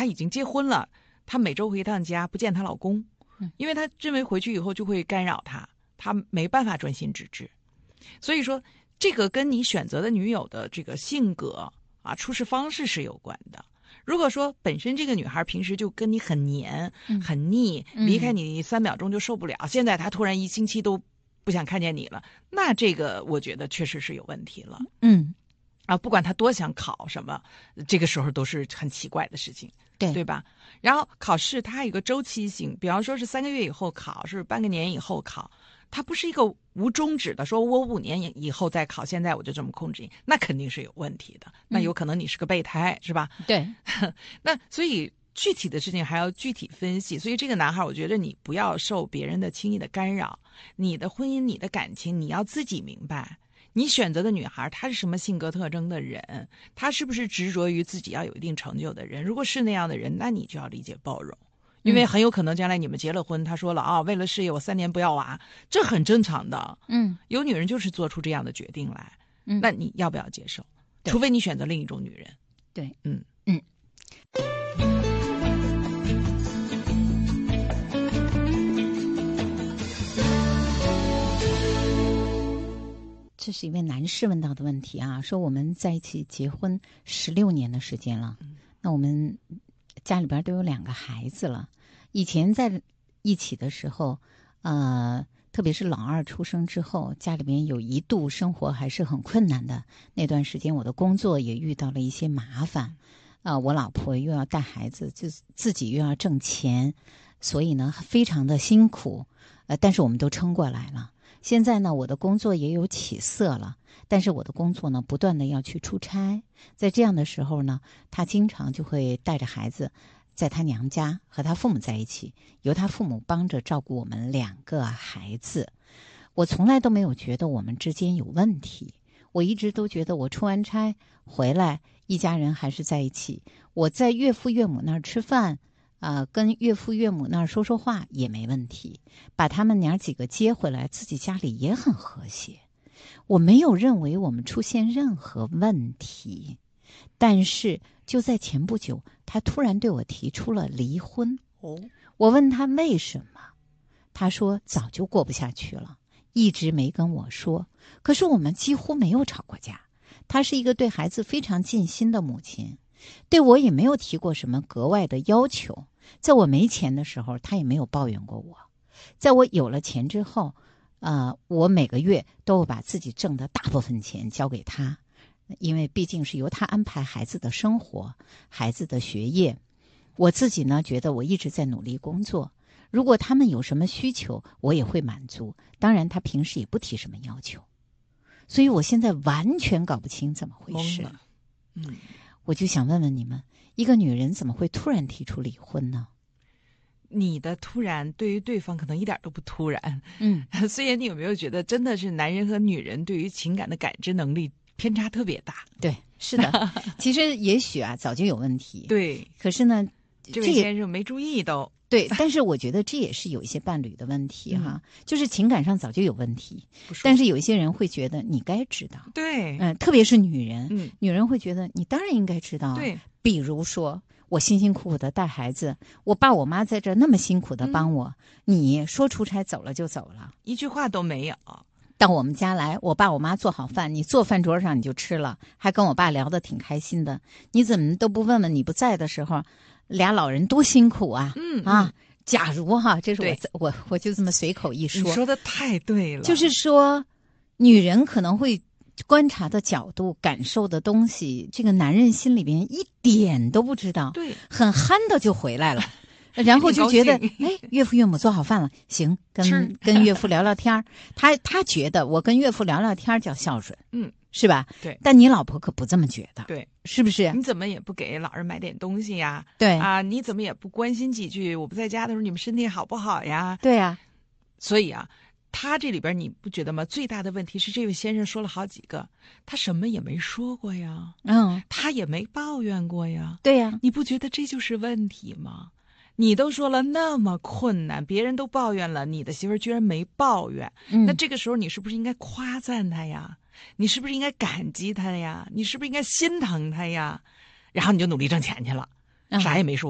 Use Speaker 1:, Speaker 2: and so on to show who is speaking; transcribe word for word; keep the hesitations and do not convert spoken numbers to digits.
Speaker 1: 她已经结婚了，她每周回一趟家不见她老公，因为她认为回去以后就会干扰她，她没办法专心致志。所以说这个跟你选择的女友的这个性格啊处事方式是有关的。如果说本身这个女孩平时就跟你很黏、嗯、很腻，离开你三秒钟就受不了、嗯、现在她突然一星期都不想看见你了，那这个我觉得确实是有问题了。
Speaker 2: 嗯
Speaker 1: 啊，不管她多想考什么，这个时候都是很奇怪的事情，
Speaker 2: 对
Speaker 1: 对吧？然后考试它还有一个周期性，比方说是三个月以后考，是半个年以后考，它不是一个无终止的，说我五年以后再考，现在我就这么控制你，那肯定是有问题的。那有可能你是个备胎，嗯、是吧？
Speaker 2: 对。
Speaker 1: 那所以具体的事情还要具体分析。所以这个男孩，我觉得你不要受别人的轻易的干扰，你的婚姻、你的感情，你要自己明白。你选择的女孩，她是什么性格特征的人？她是不是执着于自己要有一定成就的人？如果是那样的人，那你就要理解包容。因为很有可能将来你们结了婚，他说了啊，为了事业我三年不要娃，这很正常的。
Speaker 2: 嗯，
Speaker 1: 有女人就是做出这样的决定来，
Speaker 2: 嗯，
Speaker 1: 那你要不要接受？除非你选择另一种女人。
Speaker 2: 对，
Speaker 1: 嗯
Speaker 2: 嗯。这是一位男士问到的问题啊，说我们在一起结婚十六年的时间了，嗯、那我们家里边都有两个孩子了。以前在一起的时候，呃，特别是老二出生之后，家里边有一度生活还是很困难的。那段时间，我的工作也遇到了一些麻烦，啊、呃，我老婆又要带孩子，就自己又要挣钱，所以呢，非常的辛苦。呃，但是我们都撑过来了。现在呢，我的工作也有起色了，但是我的工作呢，不断的要去出差。在这样的时候呢，他经常就会带着孩子，在他娘家和他父母在一起，由他父母帮着照顾我们两个孩子。我从来都没有觉得我们之间有问题，我一直都觉得我出完差回来，一家人还是在一起。我在岳父岳母那儿吃饭。呃，跟岳父岳母那儿说说话也没问题，把他们娘几个接回来，自己家里也很和谐。我没有认为我们出现任何问题，但是就在前不久，他突然对我提出了离婚。
Speaker 1: 哦，
Speaker 2: 我问他为什么，他说早就过不下去了，一直没跟我说。可是我们几乎没有吵过架，他是一个对孩子非常尽心的母亲，对我也没有提过什么格外的要求。在我没钱的时候，他也没有抱怨过我。在我有了钱之后，呃，我每个月都会把自己挣的大部分钱交给他，因为毕竟是由他安排孩子的生活、孩子的学业。我自己呢，觉得我一直在努力工作。如果他们有什么需求，我也会满足。当然，他平时也不提什么要求。所以我现在完全搞不清怎么回事。
Speaker 1: 嗯，
Speaker 2: 我就想问问你们。一个女人怎么会突然提出离婚呢？
Speaker 1: 你的突然对于对方可能一点都不突然。
Speaker 2: 嗯，
Speaker 1: 所以你有没有觉得真的是男人和女人对于情感的感知能力偏差特别大？
Speaker 2: 对，是的。其实也许啊早就有问题。
Speaker 1: 对，
Speaker 2: 可是呢，
Speaker 1: 这位先生没注意都。
Speaker 2: 对，但是我觉得这也是有一些伴侣的问题哈，嗯、就是情感上早就有问题，但是有一些人会觉得你该知道。
Speaker 1: 对，
Speaker 2: 嗯、呃，特别是女人，
Speaker 1: 嗯，
Speaker 2: 女人会觉得你当然应该知道。
Speaker 1: 对，
Speaker 2: 比如说我辛辛苦苦的带孩子，我爸我妈在这那么辛苦的帮我，嗯、你说出差走了就走了，
Speaker 1: 一句话都没有。
Speaker 2: 到我们家来，我爸我妈做好饭，你坐饭桌上你就吃了，还跟我爸聊得挺开心的。你怎么都不问问你不在的时候，俩老人多辛苦啊！
Speaker 1: 嗯
Speaker 2: 啊，假如哈，这是我我我就这么随口一说，
Speaker 1: 你说的太对了。
Speaker 2: 就是说，女人可能会观察的角度、感受的东西，这个男人心里边一点都不知道，
Speaker 1: 对，
Speaker 2: 很憨的就回来了。然后就觉得，哎，岳父岳母做好饭了，行，跟跟岳父聊聊天。他他觉得我跟岳父聊聊天叫孝顺，
Speaker 1: 嗯，
Speaker 2: 是吧？
Speaker 1: 对。
Speaker 2: 但你老婆可不这么觉得，
Speaker 1: 对，
Speaker 2: 是不是？
Speaker 1: 你怎么也不给老人买点东西呀？
Speaker 2: 对
Speaker 1: 啊，你怎么也不关心几句？我不在家的时候，你们身体好不好呀？
Speaker 2: 对呀、啊。
Speaker 1: 所以啊，他这里边你不觉得吗？最大的问题是这位先生说了好几个，他什么也没说过呀，
Speaker 2: 嗯，
Speaker 1: 他也没抱怨过呀。
Speaker 2: 对呀、啊，
Speaker 1: 你不觉得这就是问题吗？你都说了那么困难，别人都抱怨了，你的媳妇儿居然没抱怨，
Speaker 2: 嗯、
Speaker 1: 那这个时候你是不是应该夸赞她呀？你是不是应该感激她呀？你是不是应该心疼她呀？然后你就努力挣钱去了，
Speaker 2: 嗯、
Speaker 1: 啥也没说。